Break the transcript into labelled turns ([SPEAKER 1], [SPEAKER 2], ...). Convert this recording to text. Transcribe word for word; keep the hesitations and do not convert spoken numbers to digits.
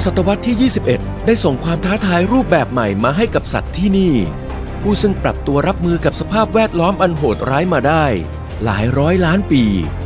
[SPEAKER 1] ศตวรรษที่ ยี่สิบเอ็ด ได้ส่งความท้าทายรูปแบบใหม่มาให้กับสัตว์ที่นี่ผู้ซึ่งปรับตัวรับมือกับสภาพแวดล้อมอันโหดร้ายมาได้หลายร้อยล้านปี